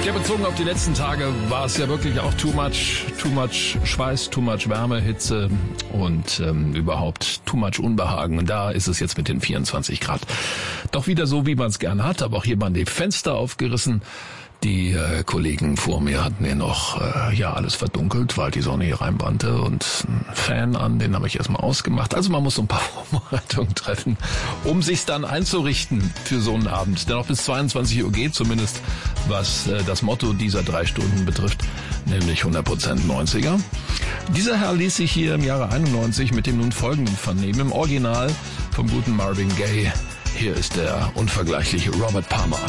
Ja, bezogen auf die letzten Tage war es ja wirklich auch too much Schweiß, too much Wärme, Hitze und überhaupt too much Unbehagen. Und da ist es jetzt mit den 24 Grad doch wieder so, wie man es gern hat. Aber auch hier waren die Fenster aufgerissen. Die Kollegen vor mir hatten ja noch alles verdunkelt, weil die Sonne hier reinbrannte, und einen Fan an, den habe ich erstmal ausgemacht. Also man muss so ein paar Vorbereitungen treffen, um sich dann einzurichten für so einen Abend, der noch bis 22 Uhr geht, zumindest was das Motto dieser 3 Stunden betrifft, nämlich 100% 90er. Dieser Herr ließ sich hier im Jahre 91 mit dem nun folgenden vernehmen, im Original vom guten Marvin Gaye. Hier ist der unvergleichliche Robert Palmer.